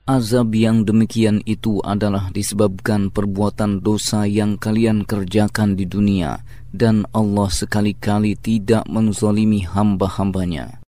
Azab yang demikian itu adalah disebabkan perbuatan dosa yang kalian kerjakan di dunia, dan Allah sekali-kali tidak menzalimi hamba-hambanya.